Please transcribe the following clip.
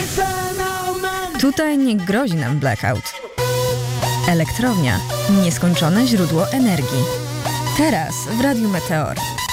Tutaj nie grozi nam blackout. Elektrownia. Nieskończone źródło energii. Teraz w Radiu Meteor.